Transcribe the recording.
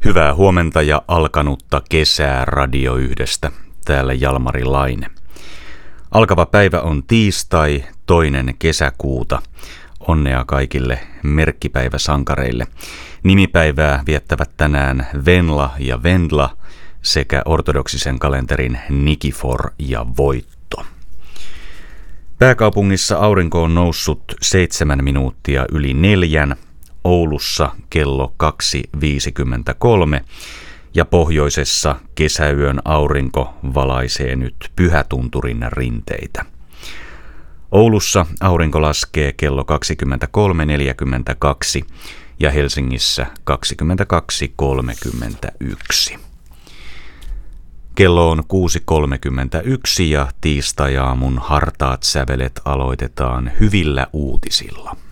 Hyvää huomenta ja alkanutta kesää Radio 1:stä. Täällä Jalmari Laine. Alkava päivä on tiistai, 2. kesäkuuta. Onnea kaikille merkkipäiväsankareille. Nimipäivää viettävät tänään Venla ja Vendla sekä ortodoksisen kalenterin Nikifor ja Voitto. Pääkaupungissa aurinko on noussut 7 minuuttia yli 4. Oulussa kello 2.53 ja pohjoisessa kesäyön aurinko valaisee nyt Pyhätunturin rinteitä. Oulussa aurinko laskee kello 23.42 ja Helsingissä 22.31. Kello on 6.31 ja tiistai-aamun hartaat sävelet aloitetaan hyvillä uutisilla.